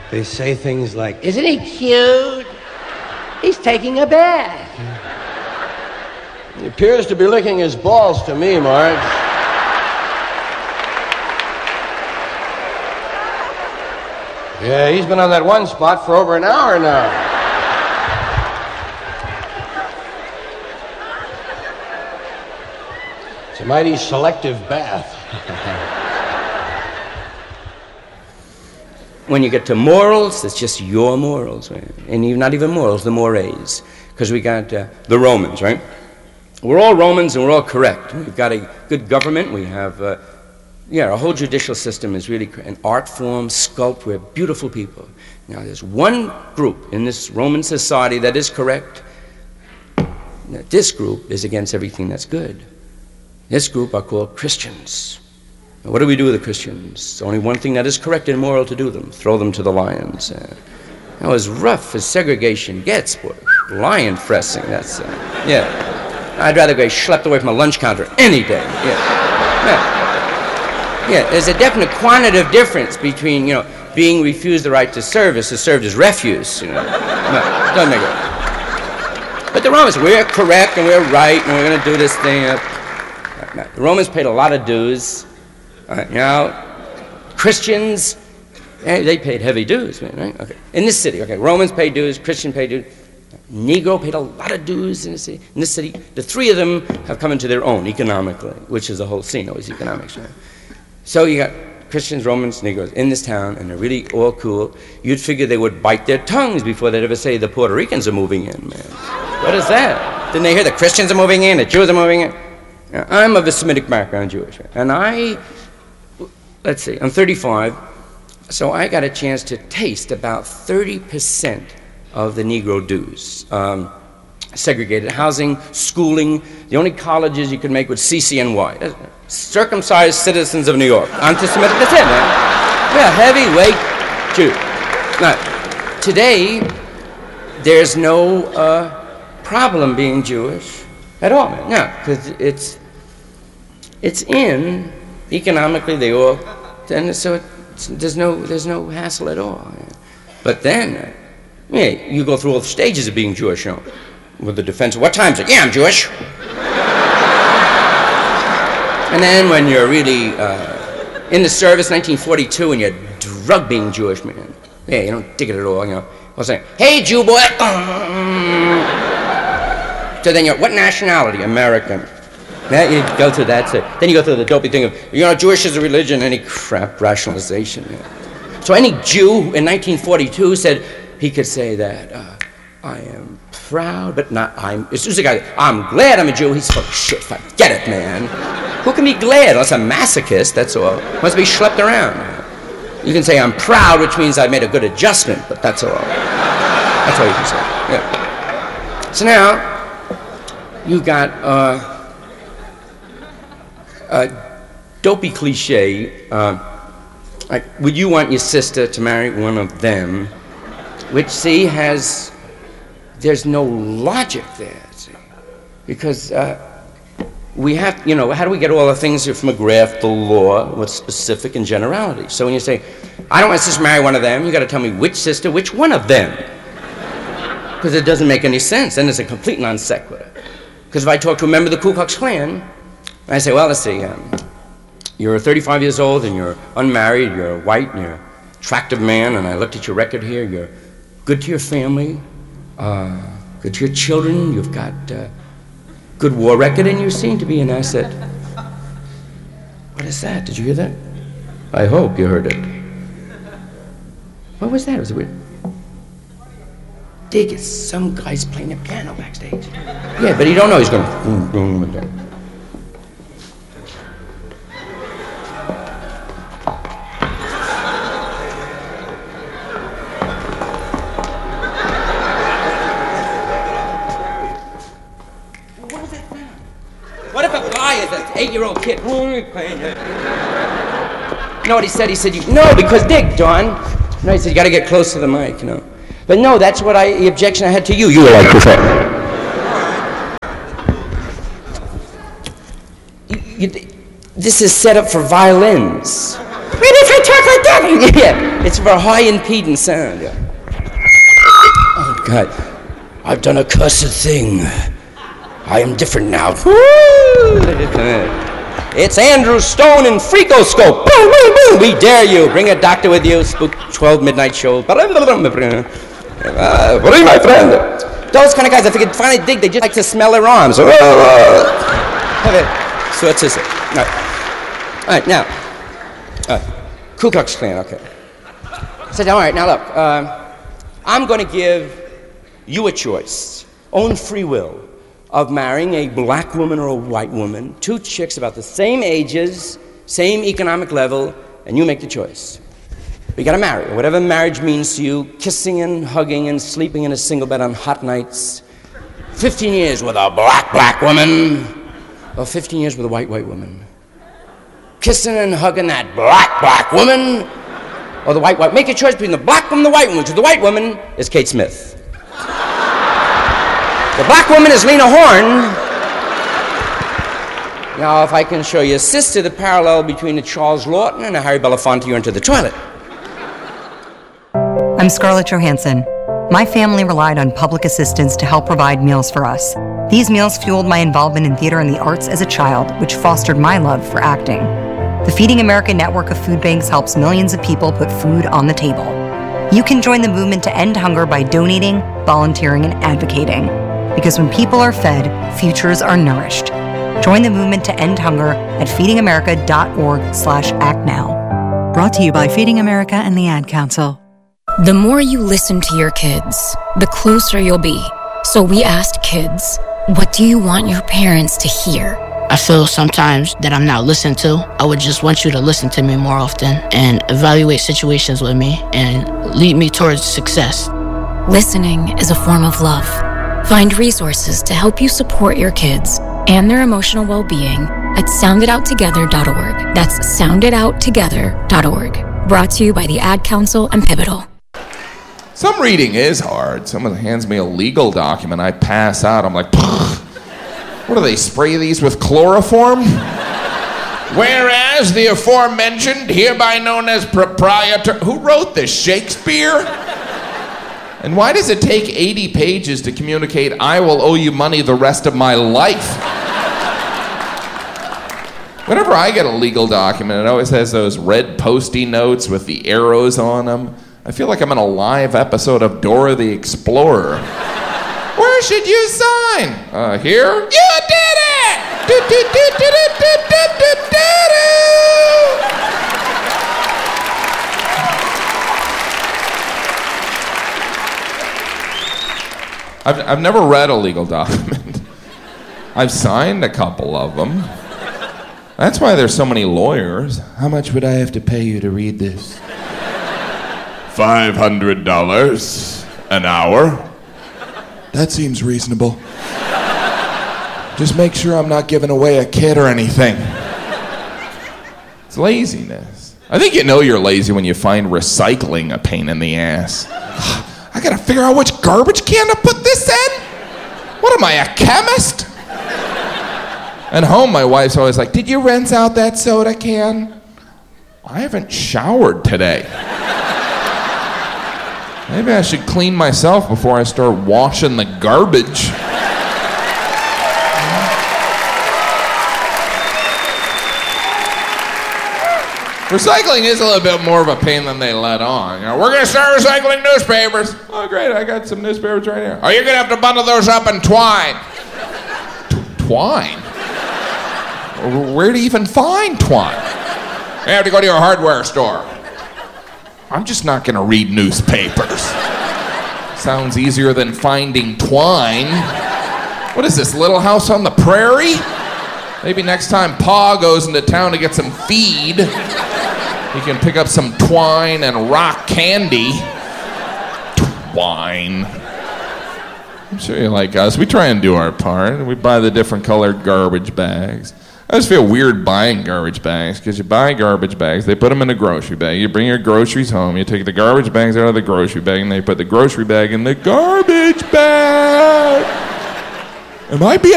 They say things like, "Isn't he cute? He's taking a bath." He appears to be licking his balls to me, Marge. Yeah, he's been on that one spot for over an hour now. It's a mighty selective bath. When you get to morals, it's just your morals, right? And even not even morals, the mores. Because we got the Romans, right? We're all Romans and we're all correct. We've got a good government. We have, our whole judicial system is really an art form, sculpt. We're beautiful people. Now, there's one group in this Roman society that is correct. Now, this group is against everything that's good. This group are called Christians. Now, what do we do with the Christians? Only one thing that is correct and moral to do them: throw them to the lions. Now, as rough as segregation gets, boy, lion fressing, that's, I'd rather get schlepped away from a lunch counter any day. There's a definite quantitative difference between, being refused the right to service is served as refuse. No, it doesn't make it. But the Romans, we're correct and we're right and we're going to do this thing. Now, the Romans paid a lot of dues. Christians, they paid heavy dues, right? Okay. In this city, Romans paid dues, Christians paid dues. Negro paid a lot of dues in the city. In this city, the three of them have come into their own economically, which is the whole scene, always economics, right? So you got Christians, Romans, Negroes in this town, and they're really all cool. You'd figure they would bite their tongues before they'd ever say the Puerto Ricans are moving in, man. What is that? Didn't they hear the Christians are moving in, the Jews are moving in? I'm of a Semitic background, Jewish, and I'm 35, so I got a chance to taste about 30% of the Negro dues. Segregated housing, schooling. The only colleges you could make was CCNY. Circumcised citizens of New York. Anti-Semitic, that's it, man. Yeah, heavyweight Jew. Now, today, there's no problem being Jewish at all, man. No, because it's in, economically, they all, and so there's no hassle at all. But then, you go through all the stages of being Jewish, with the defense. What time is it? Yeah, I'm Jewish. And then when you're really in the service, 1942, and you're drug being Jewish, man. Yeah, you don't dig it at all, I'll say, "Hey, Jew boy." So then what nationality? American. Yeah, you go through that. So then you go through the dopey thing of, Jewish is a religion, any crap rationalization. Yeah. So any Jew in 1942 said, he could say that, I am proud, but not, as soon as the guy, I'm glad I'm a Jew, he's full of shit. Forget it, man. Who can be glad? Unless a masochist, that's all. Must be schlepped around. You can say I'm proud, which means I made a good adjustment, but that's all. That's all you can say. Yeah. So now, you got a dopey cliche, like, would you want your sister to marry one of them? Which, see, there's no logic there, see. Because we have, how do we get all the things here from McGrath, the law, what's specific and generality? So when you say, I don't want my sister to marry one of them, you got to tell me which sister, which one of them. Because it doesn't make any sense. Then it's a complete non sequitur. Because if I talk to a member of the Ku Klux Klan, I say, well, let's see, you're 35 years old and you're unmarried, you're white, and you're an attractive man, and I looked at your record here, you're good to your family, good to your children, you've got good war record, and you seem to be an asset. What is that? Did you hear that? I hope you heard it. What was that? Was it weird? Dig it. Some guy's playing the piano backstage. Yeah, but he don't know he's going boom, boom, with that. What if a guy is an 8-year-old kid? You know what he said? He said, no, because dig, Don. No, he said, you got to get close to the mic, But no, that's what the objection I had to you. You were like, this is set up for violins. Where did you talk like that? Yeah, it's for high impedance sound. Yeah. Oh, God. I've done a cursed thing. I am different now. It's Andrew Stone in Freakoscope. Boom, boom, boom. We dare you. Bring a doctor with you. Spook 12 midnight show. What are you, my friend? Those kind of guys, if they can finally dig, they just like to smell their arms. So it's this. All right, now. Ku Klux Klan, okay. So, all right, now look. I'm going to give you a choice, own free will, of marrying a black woman or a white woman, two chicks about the same ages, same economic level, and you make the choice. You gotta marry, whatever marriage means to you, kissing and hugging and sleeping in a single bed on hot nights, 15 years with a black woman, or 15 years with a white woman. Kissing and hugging that black woman, or the white. Make a choice between the black woman and the white woman, because the white woman is Kate Smith. The black woman is Lena Horne. Now, if I can show your sister the parallel between a Charles Lawton and a Harry Belafonte, you're into the toilet. I'm Scarlett Johansson. My family relied on public assistance to help provide meals for us. These meals fueled my involvement in theater and the arts as a child, which fostered my love for acting. The Feeding America network of food banks helps millions of people put food on the table. You can join the movement to end hunger by donating, volunteering, and advocating. Because when people are fed, futures are nourished. Join the movement to end hunger at feedingamerica.org/actnow. Brought to you by Feeding America and the Ad Council. The more you listen to your kids, the closer you'll be. So we asked kids, what do you want your parents to hear? I feel sometimes that I'm not listened to. I would just want you to listen to me more often and evaluate situations with me and lead me towards success. Listening is a form of love. Find resources to help you support your kids and their emotional well-being at sounditouttogether.org. That's sounditouttogether.org. Brought to you by the Ad Council and Pivotal. Some reading is hard. Someone hands me a legal document, I pass out. I'm like, what do they spray these with chloroform? Whereas the aforementioned, hereby known as proprietor... Who wrote this, Shakespeare? And why does it take 80 pages to communicate, I will owe you money the rest of my life? Whenever I get a legal document, it always has those red Post-it notes with the arrows on them. I feel like I'm in a live episode of Dora the Explorer. Where should you sign? Here? You did it! I've never read a legal document. I've signed a couple of them. That's why there's so many lawyers. How much would I have to pay you to read this? $500 an hour. That seems reasonable. Just make sure I'm not giving away a kid or anything. It's laziness. I think you know you're lazy when you find recycling a pain in the ass. I gotta figure out which garbage can to put this in? What am I, a chemist? At home, my wife's always like, did you rinse out that soda can? I haven't showered today. Maybe I should clean myself before I start washing the garbage. Recycling is a little bit more of a pain than they let on. You know, we're going to start recycling newspapers. Oh, great, I got some newspapers right here. Oh, you're going to have to bundle those up in twine. Twine? Where do you even find twine? You have to go to your hardware store. I'm just not going to read newspapers. Sounds easier than finding twine. What is this, Little House on the Prairie? Maybe next time Pa goes into town to get some feed, he can pick up some twine and rock candy. Twine. I'm sure you're like us. We try and do our part. We buy the different colored garbage bags. I just feel weird buying garbage bags, because you buy garbage bags, they put them in a grocery bag, you bring your groceries home, you take the garbage bags out of the grocery bag, and they put the grocery bag in the garbage bag. Am I being